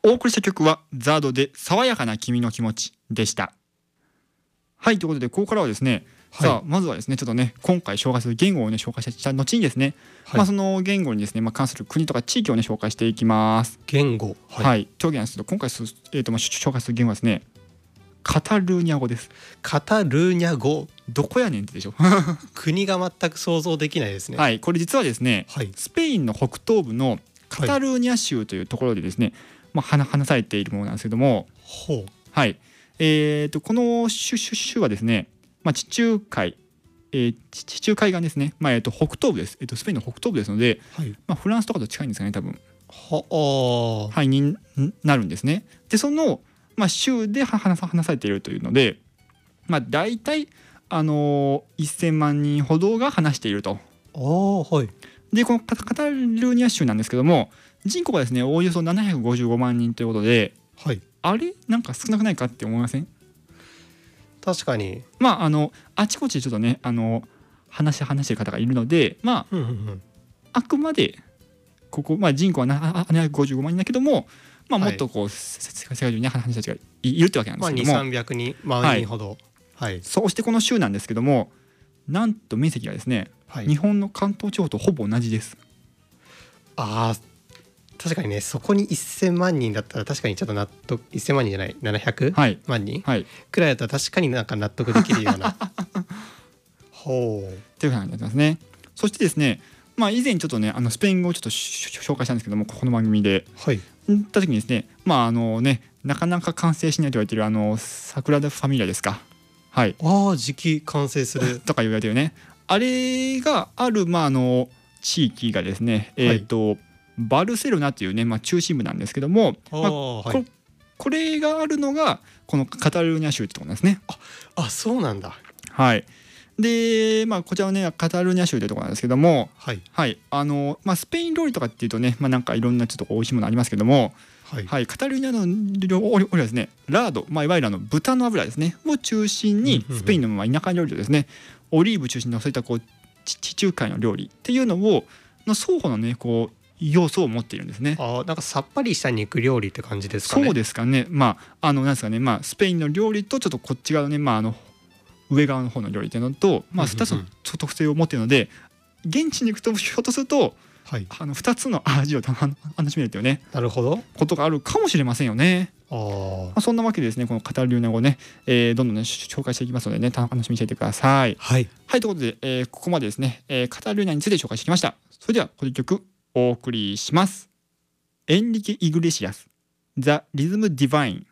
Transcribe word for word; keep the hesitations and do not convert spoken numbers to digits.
お送りした曲はザードで爽やかな君の気持ちでした。はい、ということでここからはですね、はい、さあまずはですねちょっとね今回紹介する言語をね紹介した後にですね、はい、まあその言語にですね、まあ、関する国とか地域をね紹介していきます。 言語、 はい、はい、というわけなんですけど今回す、えーとまあ、紹介する言語はですねカタルーニャ語です。 カタルーニャ語、 どこやねんってでしょ国が全く想像できないですね。 はい、これ実はですね、はい、スペインの北東部のカタルーニャ州というところでですね、はい、まあ、話されているものなんですけども、 ほう、 はい、えー、とこの州はですね、まあ、地中海、えー、地中海岸ですね、まあ、えー、と北東部です、えー、とスペインの北東部ですので、はい、まあ、フランスとかと近いんですかね多分は、 はい、になるんですね。でその、まあ、州で話されているというので、まあ、大体、あのー、せんまんにんほどが話していると。 あ、はい、 でこのカタルーニャ州なんですけども人口がですねおおよそななひゃくごじゅうごまんにんということで、はい、あれなんか少なくないかって思いません？ 確かに、 まああのあちこちでちょっとねあの話話してる方がいるので、まあ、 うんうんうん、 あくまでここ、まあ、人口はななひゃくごじゅうごまんにんだけども、まあ、もっとこう、はい、世界中に話した人たちがいるってわけなんですけども、 まあ、にせんさんびゃくにん万人ほど、はいはい、 そうしてこの州なんですけどもなんと面積がですね、はい、日本の関東地方とほぼ同じです。 あー確かにね、そこにせんまんにんだったら確かにちょっと納得、せんまんにんじゃないななひゃくまんにん、はい、くらいだったら確かになんか納得できるようなほうというふうになってますね。そしてですね、まあ、以前ちょっとねあのスペイン語をちょっと紹介したんですけどもこの番組で、はい、行った時にですねまああのねなかなか完成しないと言われているあのサグラダ・ファミリアですか、はい、 ああ時期完成するとか言われてるねあれがある、まあ、あの地域がですね、えーとはい、バルセロナというね、まあ、中心部なんですけども、まあはい、こ, これがあるのがこのカタルーニャ州ってところなんですね。 あ, あそうなんだ。 はいでまあ、こちらはねカタルーニャ州というところなんですけども、はいはいあのまあ、スペイン料理とかっていうとね、まあ、なんかいろんなちょっと美味しいものありますけども、はいはい、カタルーニャの料理はですねラード、まあ、いわゆるあの豚の脂ですねを中心にスペインのまあ田舎料理とですねオリーブ中心のそういったこう地中海の料理っていうのをの双方のねこう要素を持っているんですね。 あなんかさっぱりした肉料理って感じですかね。 そうですかね。まああのなんですかね、まあ、スペインの料理とちょっとこっち側のね、まあ、あの上側の方の料理っていうのと、まあ、ふたつの特性を持っているので現地に行くとひょっとすると、はい、あのふたつの味を楽しめるというねなるほどことがあるかもしれませんよね。あ、まあ、そんなわけでですねこのカタルーニャ語をね、えー、どんどん、ね、紹介していきますのでね楽しみにしていてください。はい、はい、ということで、えー、ここまでですね、えー、カタルーニャについて紹介してきました。それではこの曲お送りします。エンリケ・イグレシアス The Rhythm Divine